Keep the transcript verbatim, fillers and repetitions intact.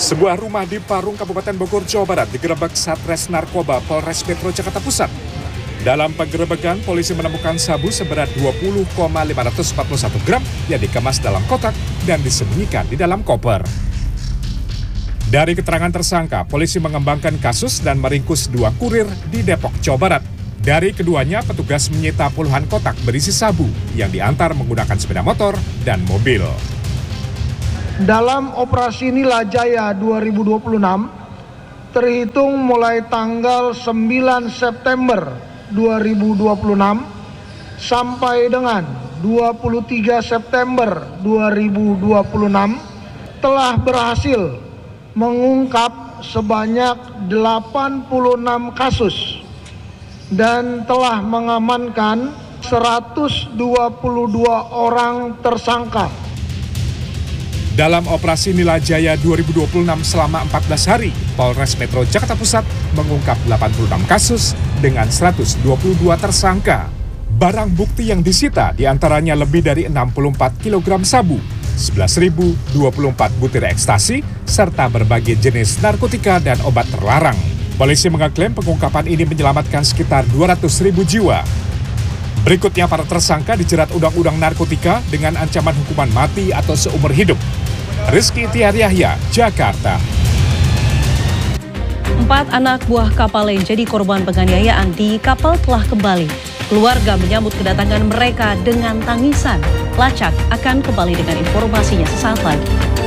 Sebuah rumah di Parung, Kabupaten Bogor, Jawa Barat digerebek Satres Narkoba Polres Metro Jakarta Pusat. Dalam penggerebekan, polisi menemukan sabu seberat dua puluh koma lima empat satu gram yang dikemas dalam kotak dan disembunyikan di dalam koper. Dari keterangan tersangka, polisi mengembangkan kasus dan meringkus dua kurir di Depok, Jawa Barat. Dari keduanya, petugas menyita puluhan kotak berisi sabu yang diantar menggunakan sepeda motor dan mobil. Dalam operasi Nila Jaya dua ribu dua puluh enam, terhitung mulai tanggal sembilan September dua ribu dua puluh enam sampai dengan dua puluh tiga September dua ribu dua puluh enam, telah berhasil mengungkap sebanyak delapan puluh enam kasus dan telah mengamankan seratus dua puluh dua orang tersangka. Dalam operasi Nila Jaya dua ribu dua puluh enam selama empat belas hari, Polres Metro Jakarta Pusat mengungkap delapan puluh enam kasus dengan seratus dua puluh dua tersangka. Barang bukti yang disita diantaranya lebih dari enam puluh empat kilogram sabu, sebelas ribu dua puluh empat butir ekstasi, serta berbagai jenis narkotika dan obat terlarang. Polisi mengklaim pengungkapan ini menyelamatkan sekitar dua ratus ribu jiwa. Berikutnya, para tersangka dijerat Undang-Undang Narkotika dengan ancaman hukuman mati atau seumur hidup. Rizky Tiar Yahya, Jakarta. Empat anak buah kapal yang jadi korban penganiayaan di kapal telah kembali. Keluarga menyambut kedatangan mereka dengan tangisan. Lacak akan kembali dengan informasinya sesaat lagi.